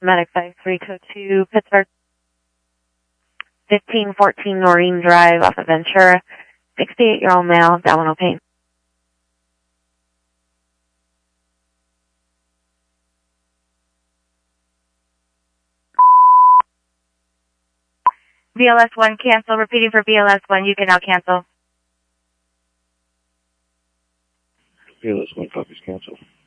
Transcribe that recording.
Medic 53, code 2, Pittsburgh. 1514 Noreen Drive off of Ventura. 68-year-old male, abdominal pain. BLS1 cancel. Repeating for BLS1. You can now cancel. BLS1 copies cancel.